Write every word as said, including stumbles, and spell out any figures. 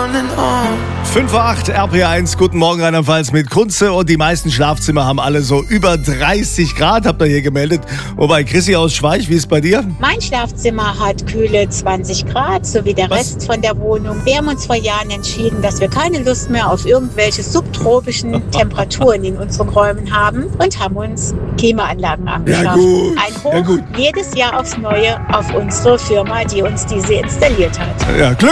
fünf Uhr acht, R P eins, guten Morgen Rheinland-Pfalz mit Kunze und die meisten Schlafzimmer haben alle so über dreißig Grad, habt ihr hier gemeldet. Wobei, Chrissy aus Schweich, wie ist es bei dir? Mein Schlafzimmer hat kühle zwanzig Grad, sowie der Was? Rest von der Wohnung. Wir haben uns vor Jahren entschieden, dass wir keine Lust mehr auf irgendwelche subtropischen Temperaturen in unseren Räumen haben und haben uns Klimaanlagen angeschafft. Ja, gut. Ein Hoch Ja, gut. jedes Jahr aufs Neue auf unsere Firma, die uns diese installiert hat. Ja, Glück